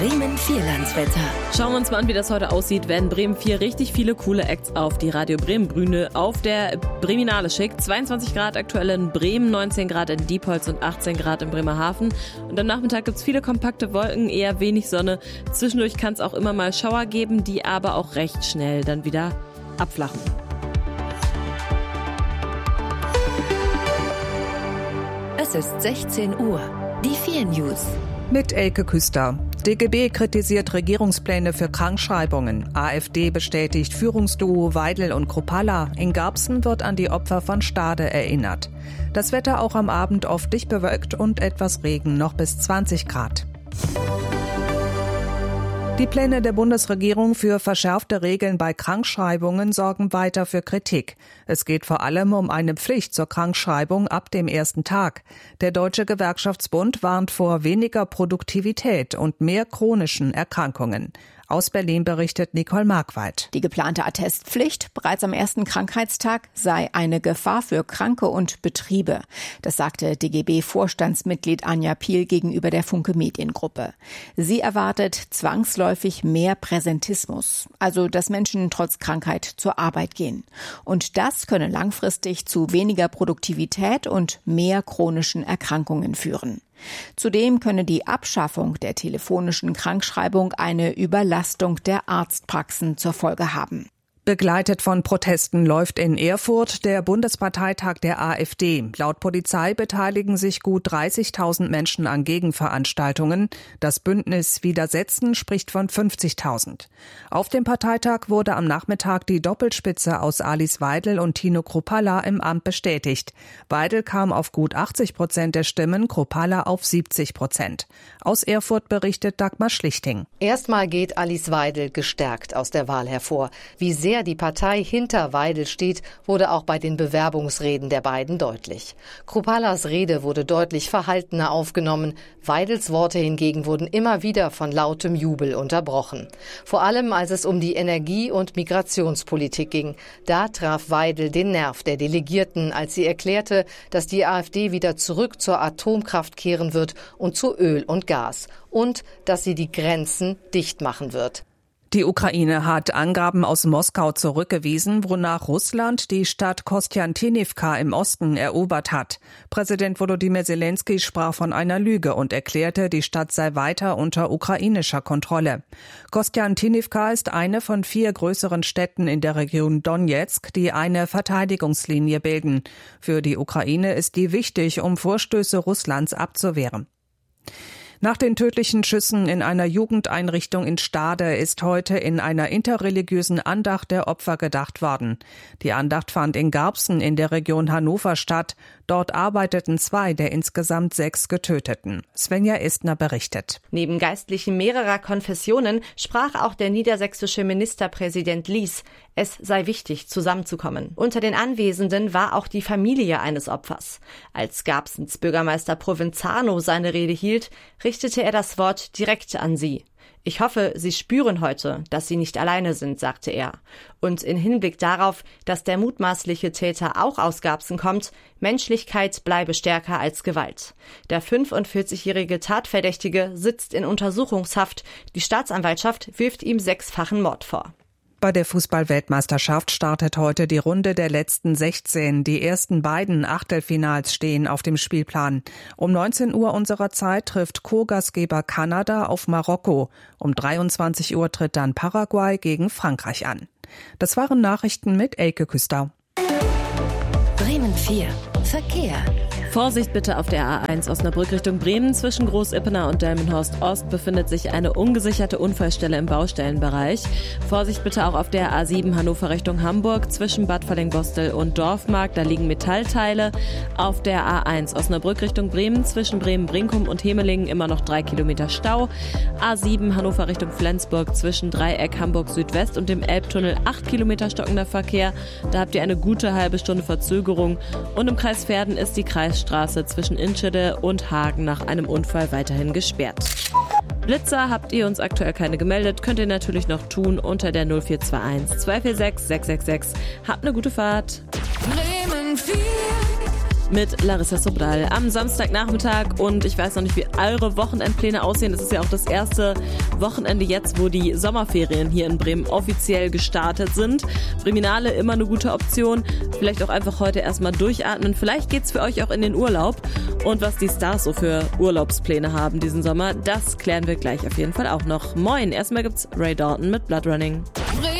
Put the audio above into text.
Bremen Vierlandswetter. Schauen wir uns mal an, wie das heute aussieht, wenn Bremen 4 richtig viele coole Acts auf die Radio Bremen Bühne auf der Breminale schickt. 22 Grad aktuell in Bremen, 19 Grad in Diepholz und 18 Grad in Bremerhaven. Und am Nachmittag gibt es viele kompakte Wolken, eher wenig Sonne. Zwischendurch kann es auch immer mal Schauer geben, die aber auch recht schnell dann wieder abflachen. Es ist 16 Uhr. Die 4 News. Mit Elke Küster. DGB kritisiert Regierungspläne für Krankschreibungen. AfD bestätigt Führungsduo Weidel und Kruppalla. In Garbsen wird an die Opfer von Stade erinnert. Das Wetter auch am Abend oft dicht bewölkt und etwas Regen, noch bis 20 Grad. Die Pläne der Bundesregierung für verschärfte Regeln bei Krankschreibungen sorgen weiter für Kritik. Es geht vor allem um eine Pflicht zur Krankschreibung ab dem ersten Tag. Der Deutsche Gewerkschaftsbund warnt vor weniger Produktivität und mehr chronischen Erkrankungen. Aus Berlin berichtet Nicole Markwald. Die geplante Attestpflicht bereits am ersten Krankheitstag sei eine Gefahr für Kranke und Betriebe. Das sagte DGB-Vorstandsmitglied Anja Piel gegenüber der Funke Mediengruppe. Sie erwartet zwangsläufig mehr Präsentismus, also dass Menschen trotz Krankheit zur Arbeit gehen. Und das könne langfristig zu weniger Produktivität und mehr chronischen Erkrankungen führen. Zudem könne die Abschaffung der telefonischen Krankschreibung eine Überlastung der Arztpraxen zur Folge haben. Begleitet von Protesten läuft in Erfurt der Bundesparteitag der AfD. Laut Polizei beteiligen sich gut 30.000 Menschen an Gegenveranstaltungen. Das Bündnis Widersetzen spricht von 50.000. Auf dem Parteitag wurde am Nachmittag die Doppelspitze aus Alice Weidel und Tino Kruppalla im Amt bestätigt. Weidel kam auf gut 80% der Stimmen, Kruppalla auf 70%. Aus Erfurt berichtet Dagmar Schlichting. Erstmal geht Alice Weidel gestärkt aus der Wahl hervor. Wie sehr die Partei hinter Weidel steht, wurde auch bei den Bewerbungsreden der beiden deutlich. Kruppallas Rede wurde deutlich verhaltener aufgenommen. Weidels Worte hingegen wurden immer wieder von lautem Jubel unterbrochen. Vor allem, als es um die Energie- und Migrationspolitik ging. Da traf Weidel den Nerv der Delegierten, als sie erklärte, dass die AfD wieder zurück zur Atomkraft kehren wird und zu Öl und Gas. Und dass sie die Grenzen dicht machen wird. Die Ukraine hat Angaben aus Moskau zurückgewiesen, wonach Russland die Stadt Kostjantinivka im Osten erobert hat. Präsident Volodymyr Zelensky sprach von einer Lüge und erklärte, die Stadt sei weiter unter ukrainischer Kontrolle. Kostjantinivka ist eine von 4 größeren Städten in der Region Donezk, die eine Verteidigungslinie bilden. Für die Ukraine ist die wichtig, um Vorstöße Russlands abzuwehren. Nach den tödlichen Schüssen in einer Jugendeinrichtung in Stade ist heute in einer interreligiösen Andacht der Opfer gedacht worden. Die Andacht fand in Garbsen in der Region Hannover statt. Dort arbeiteten 2 der insgesamt 6 Getöteten. Svenja Estner berichtet. Neben Geistlichen mehrerer Konfessionen sprach auch der niedersächsische Ministerpräsident Lies. Es sei wichtig, zusammenzukommen. Unter den Anwesenden war auch die Familie eines Opfers. Als Garbsens Bürgermeister Provenzano seine Rede hielt, richtete er das Wort direkt an sie. Ich hoffe, Sie spüren heute, dass Sie nicht alleine sind, sagte er. Und in Hinblick darauf, dass der mutmaßliche Täter auch aus Garbsen kommt, Menschlichkeit bleibe stärker als Gewalt. Der 45-jährige Tatverdächtige sitzt in Untersuchungshaft. Die Staatsanwaltschaft wirft ihm 6-fachen Mord vor. Bei der Fußball-Weltmeisterschaft startet heute die Runde der letzten 16. Die ersten beiden Achtelfinals stehen auf dem Spielplan. Um 19 Uhr unserer Zeit trifft Co-Gastgeber Kanada auf Marokko. Um 23 Uhr tritt dann Paraguay gegen Frankreich an. Das waren Nachrichten mit Elke Küster. Bremen 4. Verkehr. Vorsicht bitte auf der A1 Osnabrück Richtung Bremen. Zwischen Groß-Ippener und Delmenhorst Ost befindet sich eine ungesicherte Unfallstelle im Baustellenbereich. Vorsicht bitte auch auf der A7 Hannover Richtung Hamburg. Zwischen Bad Fallingbostel und Dorfmark, da liegen Metallteile. Auf der A1 Osnabrück Richtung Bremen. Zwischen Bremen-Brinkum und Hemelingen immer noch 3 Kilometer Stau. A7 Hannover Richtung Flensburg. Zwischen Dreieck Hamburg Südwest und dem Elbtunnel 8 Kilometer stockender Verkehr. Da habt ihr eine gute halbe Stunde Verzögerung. Und im Kreis Verden ist die Kreisstraße zwischen Inschede und Hagen nach einem Unfall weiterhin gesperrt. Blitzer habt ihr uns aktuell keine gemeldet, könnt ihr natürlich noch tun unter der 0421 246 666. Habt eine gute Fahrt. Bremen 4. mit Larissa Sobral am Samstagnachmittag. Und ich weiß noch nicht, wie eure Wochenendpläne aussehen. Es ist ja auch das erste Wochenende jetzt, wo die Sommerferien hier in Bremen offiziell gestartet sind. Breminale immer eine gute Option. Vielleicht auch einfach heute erstmal durchatmen. Vielleicht geht's für euch auch in den Urlaub. Und was die Stars so für Urlaubspläne haben diesen Sommer, das klären wir gleich auf jeden Fall auch noch. Moin, erstmal gibt's Ray Dalton mit Blood Running.